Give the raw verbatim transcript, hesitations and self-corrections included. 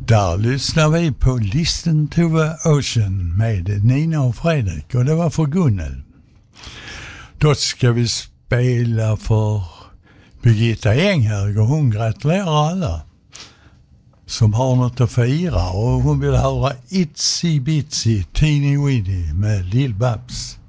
Där lyssnar vi på Listen to the Ocean med Nina och Fredrik, och det var för Gunnel. Då ska vi spela för Birgitta Enghög, och hon gratulerar alla som har något att fira, och hon vill höra Itsy Bitsy Teeny Weeny med Lil Babs.